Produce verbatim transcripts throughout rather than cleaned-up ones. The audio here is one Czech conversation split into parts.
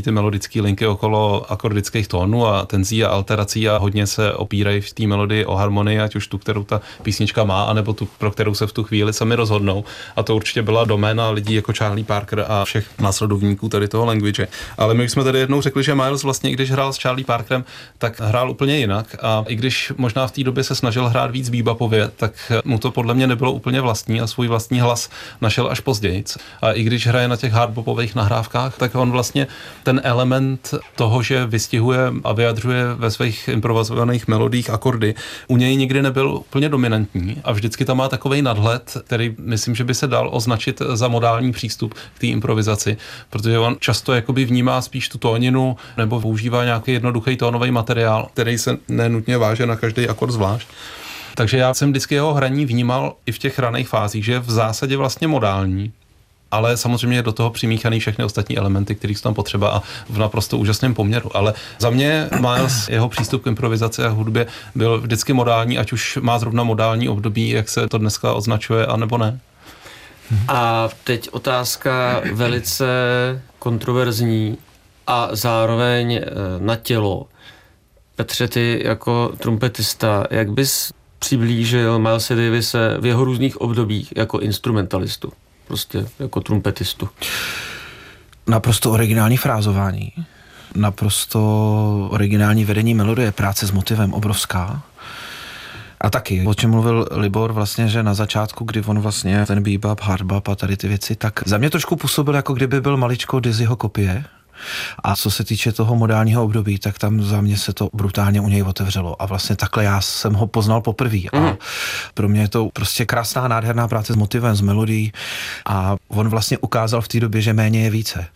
ty melodické linky okolo akordických tónů a tenzí a alterací a hodně se opírají v té melodii o harmonii, ať už tu, kterou ta písnička má, anebo tu, pro kterou se v tu chvíli sami rozhodnou. A to určitě byla doména lidí jako Charlie Parker a všech následovníků tady toho language. Ale my už jsme tady jednou řekli, že Miles vlastně, když hrál s Charlie Parkerem, tak hrál úplně jinak. A i když možná v té době se snažil hrát víc bebopově, tak mu to podle mě nebylo úplně vlastní a svůj vlastní hlas našel až později. A i když hraje na těch hardbopových nahrávkách, tak on vlastně ten element toho, že vystihuje a vyjadřuje ve svých improvizovaných melodiích akordy, u něj nikdy nebyl úplně dominantní a vždycky tam má takovej nadhled, který myslím, že by se dal označit za modální přístup k té improvizaci, protože on často jakoby vnímá spíš tu tóninu nebo používá nějaký jednoduchý tónový materiál, který se nenutně váže na každý akord zvlášť. Takže já jsem vždycky jeho hraní vnímal i v těch raných fázích, že je v zásadě vlastně modální, ale samozřejmě je do toho přimíchaný všechny ostatní elementy, které jsou tam potřeba a v naprosto úžasném poměru. Ale za mě Miles, jeho přístup k improvizaci a hudbě byl vždycky modální, ať už má zrovna modální období, jak se to dneska označuje, anebo ne. A teď otázka velice kontroverzní a zároveň na tělo. Petře, ty jako trumpetista, jak bys přiblížil Milese Davise v jeho různých obdobích jako instrumentalistu? Prostě jako trumpetistu. Naprosto originální frázování, naprosto originální vedení melodie, práce s motivem obrovská. A taky, o čem mluvil Libor vlastně, že na začátku, kdy on vlastně ten bebop, hardbop a tady ty věci, tak za mě trošku působil, jako kdyby byl maličko Dizzyho kopie. A co se týče toho modálního období, tak tam za mě se to brutálně u něj otevřelo. A vlastně takhle já jsem ho poznal poprvé. A mm. pro mě je to prostě krásná, nádherná práce s motivem, s melodií. A on vlastně ukázal v té době, že méně je více.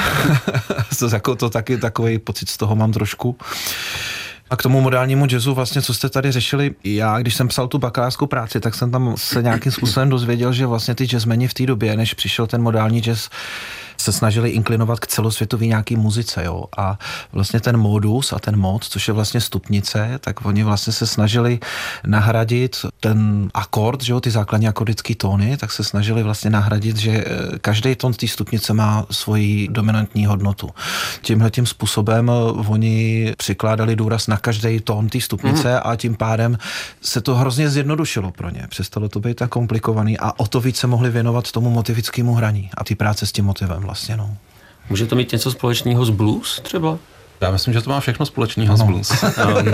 to, jako, to taky takový pocit z toho mám trošku. A k tomu modálnímu jazzu vlastně, co jste tady řešili, já, když jsem psal tu bakalářskou práci, tak jsem tam se nějakým způsobem dozvěděl, že vlastně ty jazzmeni v té době, než přišel ten modální jazz, se snažili inklinovat k celosvětové nějaký muzice, jo. A vlastně ten modus a ten mod, což je vlastně stupnice, tak oni vlastně se snažili nahradit ten akord, že jo, ty základní akordické tóny, tak se snažili vlastně nahradit, že každý tón té stupnice má svoji dominantní hodnotu. Tímhletím způsobem oni přikládali důraz na každý tón té stupnice mm. a tím pádem se to hrozně zjednodušilo pro ně. Přestalo to být tak komplikovaný a o to víc se mohli věnovat tomu motivickému hraní a ty práce s tím motivem vlastně, no. Může to mít něco společného s blues třeba? Já myslím, že to má všechno společného s blues. um,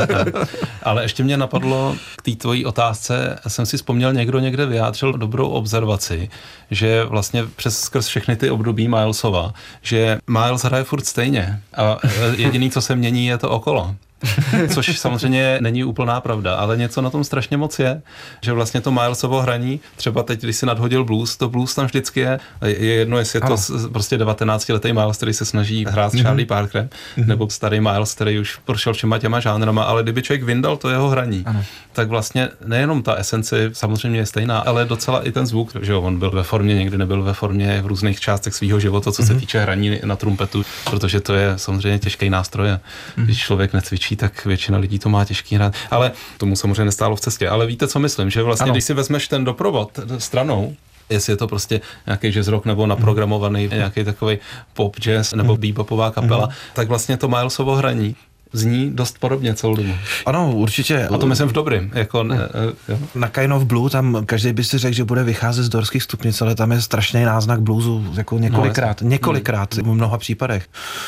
ale ještě mě napadlo k té tvojí otázce, jsem si vzpomněl, někdo někde vyjádřil dobrou observaci, že vlastně přes skrz všechny ty období Milesova, že Miles hraje furt stejně a jediný, co se mění, je to okolo. Což samozřejmě není úplná pravda, ale něco na tom strašně moc je, že vlastně to Milesovo hraní, třeba teď, když si nadhodil blues, to blues tam vždycky je, je jedno, jestli je to ano. prostě devatenáctiletý Miles, který se snaží hrát s mm-hmm. Charlie Parkerem, mm-hmm. nebo starý Miles, který už prošel všema těma žánrama, ale kdyby člověk vyndal to jeho hraní, ano. tak vlastně nejenom ta esence samozřejmě je stejná, ale docela i ten zvuk, že on byl ve formě, někdy nebyl ve formě v různých částech svého života, co se mm-hmm. týče hraní na trumpetu, protože to je samozřejmě těžký nástroj, mm-hmm. když člověk necvičí, tak většina lidí to má těžký hrát. Ale tomu samozřejmě nestálo v cestě. Ale víte, co myslím? Že vlastně, ano. když si vezmeš ten doprovod stranou, jestli je to prostě nějaký jazz rock nebo naprogramovaný mm. nějaký takový pop jazz nebo mm. bebopová kapela, mm. tak vlastně to Milesovo hraní zní dost podobně celou dobu. Ano, určitě. A to myslím v dobrým. Jako, ne, jo. Na Kind of Blue tam každý by si řekl, že bude vycházet z dorských stupnic, ale tam je strašný náznak bluesu jako několikrát. No, několikrát v mnoha případech.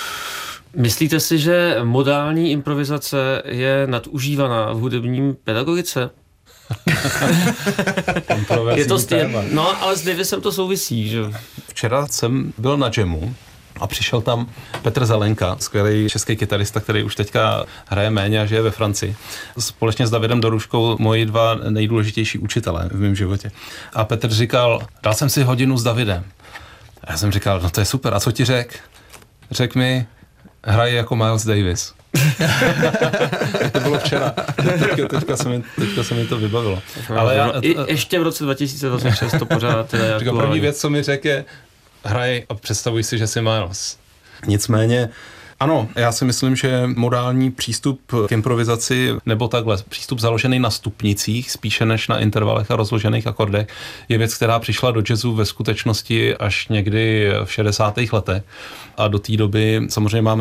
Myslíte si, že modální improvizace je nadužívaná v hudebním pedagogice? je to stejné. No, ale s Davisem to souvisí, že? Včera jsem byl na jamu a přišel tam Petr Zelenka, skvělý český kytarista, který už teďka hraje méně a žije ve Francii. Společně s Davidem Doruškou moji dva nejdůležitější učitelé v mém životě. A Petr říkal, dal jsem si hodinu s Davidem. A já jsem říkal, no to je super, a co ti řek? Řek mi, hraje jako Miles Davis. To bylo včera. Teďka, teďka, se mi, teďka se mi to vybavilo. Ale já, I ještě v roce dva tisíce dvacet šest to pořád je aktuální. První věc, co mi řekl, je hraj a představuj si, že jsi Miles. Nicméně, ano, já si myslím, že modální přístup k improvizaci, nebo takhle, přístup založený na stupnicích, spíše než na intervalech a rozložených akordech, je věc, která přišla do jazzu ve skutečnosti až někdy v šedesátých letech. A do té doby samozřejmě máme